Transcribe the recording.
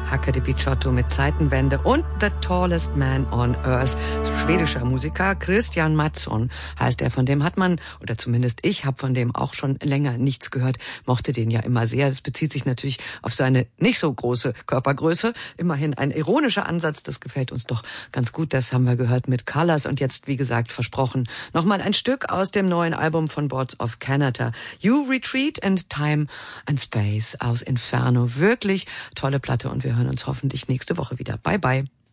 Hacke de Picciotto mit Zeitenwende und The Tallest Man on Earth. Schwedischer Musiker Christian Mattsson heißt er. Von dem hat man, oder zumindest ich habe von dem auch schon länger nichts gehört, mochte den ja immer sehr. Das bezieht sich natürlich auf seine nicht so große Körpergröße. Immerhin ein ironischer Ansatz, das gefällt uns doch ganz gut. Das haben wir gehört mit Colors und jetzt, wie gesagt, versprochen, nochmal ein Stück aus dem neuen Album von Boards of Canada. You Retreat and Time and Space aus Inferno. Wirklich tolle Platte und wir hören uns hoffentlich nächste Woche wieder. Bye, bye.